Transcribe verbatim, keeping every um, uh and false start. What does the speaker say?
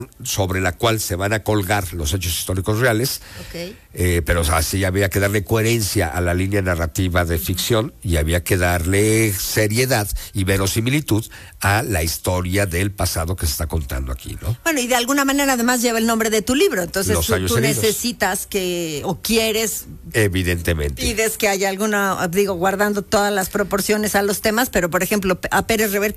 sobre la cual se van a colgar los hechos históricos reales, Okay. eh, pero así había que darle coherencia a la línea narrativa de ficción y había que darle seriedad y verosimilitud a la historia del pasado que se está contando aquí, ¿no? Bueno, y de alguna manera además lleva el nombre de tu libro, entonces Los tú, años tú heridos. necesitas que, o quieres, Evidentemente. pides que haya alguna, digo, guardando todas las proporciones a los temas, pero por ejemplo, a Pérez Reverte